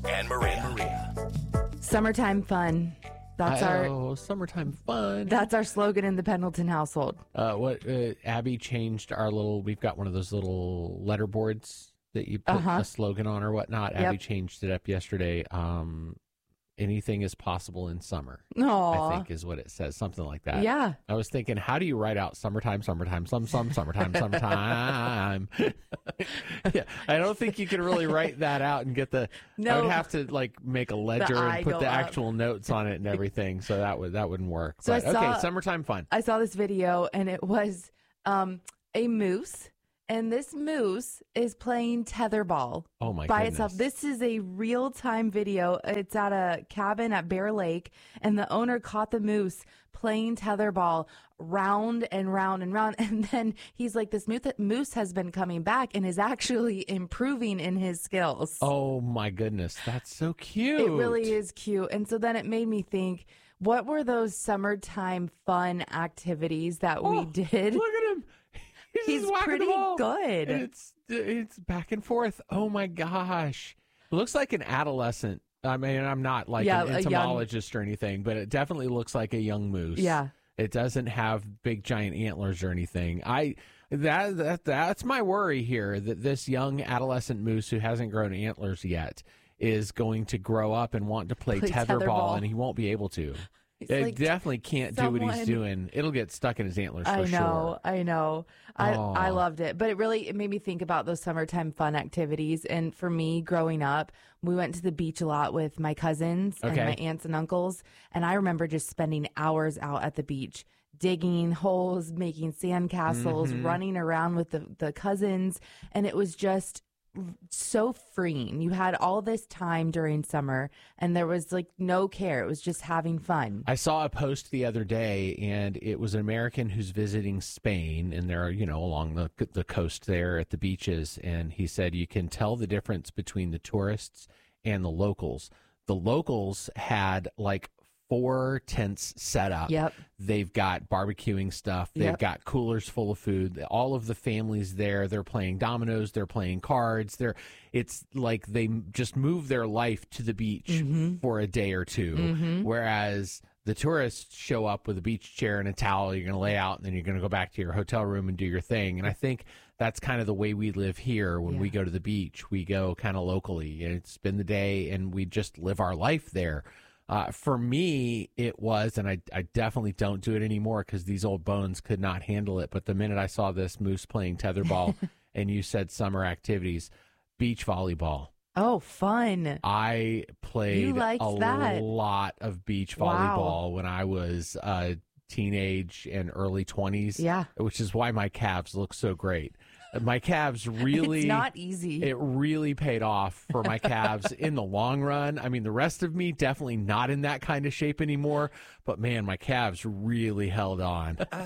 and Maria. Summertime fun. That's summertime fun. That's our slogan in the Pendleton household. Abby changed we've got one of those little letter boards that you put a slogan on or whatnot. Yep. Abby changed it up yesterday. Anything is possible in summer. Aww. I think is what it says, something like that. Yeah. I was thinking, how do you write out summertime, summertime? Yeah, I don't think you can really write that out and get I would have to make a ledger and put the actual notes on it and everything. So that wouldn't work. So okay, summertime fun. I saw this video and it was a moose. And this moose is playing tetherball by itself. This is a real-time video. It's at a cabin at Bear Lake, and the owner caught the moose playing tetherball round and round and round. And then he's like, this moose has been coming back and is actually improving in his skills. Oh, my goodness. That's so cute. It really is cute. And so then it made me think, what were those summertime fun activities that we did? Look at him. He's pretty good. And it's back and forth. Oh my gosh. It looks like an adolescent. I mean, I'm not an entomologist or anything, but it definitely looks like a young moose. Yeah. It doesn't have big giant antlers or anything. That's my worry here, that this young adolescent moose who hasn't grown antlers yet is going to grow up and want to play tetherball, and he won't be able to. It definitely can't do what he's doing. It'll get stuck in his antlers for sure. I know. I loved it. But it made me think about those summertime fun activities. And for me, growing up, we went to the beach a lot with my cousins and my aunts and uncles. And I remember just spending hours out at the beach, digging holes, making sandcastles, running around with the cousins. And it was just so freeing. You had all this time during summer and there was no care. It was just having fun. I saw a post the other day and it was an American who's visiting Spain, and they're, along the coast there at the beaches. And he said, you can tell the difference between the tourists and the locals. The locals had 4 tents set up. Yep. They've got barbecuing stuff. They've got coolers full of food. All of the families there, they're playing dominoes. They're playing cards. It's like they just move their life to the beach for a day or two. Whereas the tourists show up with a beach chair and a towel. You're going to lay out, and then you're going to go back to your hotel room and do your thing. And I think that's kind of the way we live here when we go to the beach. We go kind of locally and spend the day, and we just live our life there. For me, it was, and I definitely don't do it anymore because these old bones could not handle it. But the minute I saw this moose playing tetherball and you said summer activities, beach volleyball. Oh, fun. I played a lot of beach volleyball when I was teenage and early 20s. Yeah. Which is why my calves look so great. My calves really... It's not easy. It really paid off for my calves in the long run. I mean, the rest of me definitely not in that kind of shape anymore. But, man, my calves really held on.